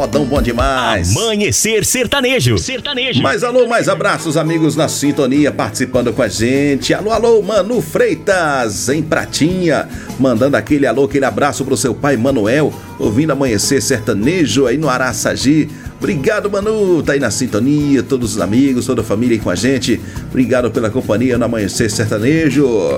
modão bom demais. Amanhecer Sertanejo. Mais alô, mais abraços, amigos na sintonia, participando com a gente. Alô, Manu Freitas, em Pratinha, mandando aquele alô, aquele abraço pro seu pai Manuel, ouvindo Amanhecer Sertanejo aí no Araçagi. Obrigado, Manu, tá aí na sintonia, todos os amigos, toda a família aí com a gente. Obrigado pela companhia no Amanhecer Sertanejo.